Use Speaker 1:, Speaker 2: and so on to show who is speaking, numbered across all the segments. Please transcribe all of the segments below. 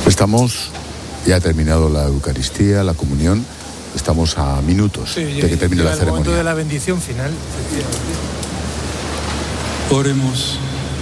Speaker 1: Estamos, ya ha terminado la Eucaristía, la comunión, estamos a minutos de que termine la ceremonia.
Speaker 2: El momento de la bendición final.
Speaker 3: Oremos.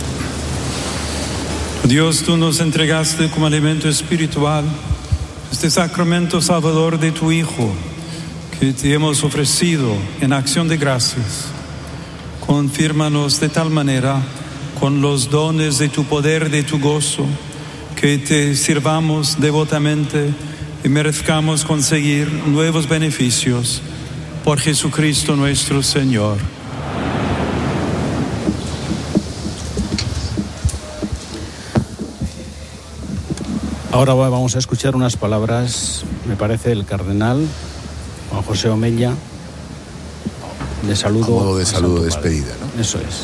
Speaker 3: Dios, tú nos entregaste como alimento espiritual este sacramento salvador de tu Hijo, que te hemos ofrecido en acción de gracias. Confírmanos de tal manera con los dones de tu poder, de tu gozo, que te sirvamos devotamente y merezcamos conseguir nuevos beneficios por Jesucristo nuestro Señor.
Speaker 4: Ahora vamos a escuchar unas palabras, me parece, del cardenal Juan José Omella, de saludo.
Speaker 1: A modo de saludo, despedida, ¿no?
Speaker 4: Eso es.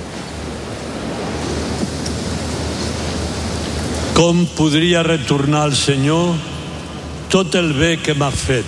Speaker 5: Com podria retornar al Senyor tot el bé que m'ha fet?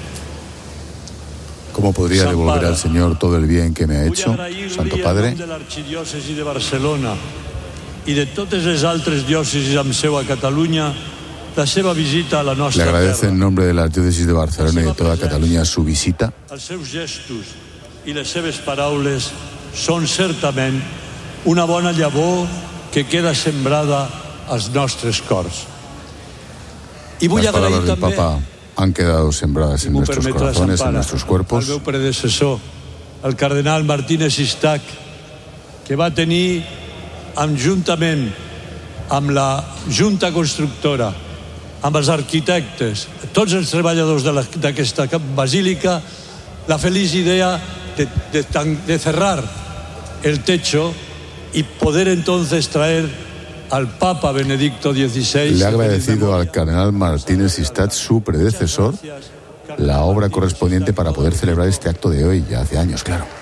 Speaker 1: ¿Cómo podría devolver al Señor todo el bien que me ha hecho, Santo Padre?
Speaker 5: De l'arxidiòcesi de Barcelona i de totes les altres diòcesis amb seu a Catalunya, la seva visita a la nostra
Speaker 1: terra. Le agradece en nombre de la Archidiócesis de Barcelona y de toda Cataluña su visita.
Speaker 5: Els seus gestos i les seves paraules són certament una bona llavor que queda sembrada als nostres cors. I vull
Speaker 1: Las palabras
Speaker 5: agrair
Speaker 1: del
Speaker 5: també,
Speaker 1: Papa han quedado sembradas en nuestros corazones, en nuestros cuerpos.
Speaker 5: el meu predecessor, el cardenal Martínez Istac, que va tenir juntament amb la Junta Constructora, amb els arquitectes, tots els treballadors d'aquesta basílica, la feliç idea de cerrar el techo y poder entonces traer al Papa Benedicto XVI.
Speaker 1: Le ha agradecido al cardenal Martínez Istac, su predecesor, la obra correspondiente para poder celebrar este acto de hoy, ya hace años, claro.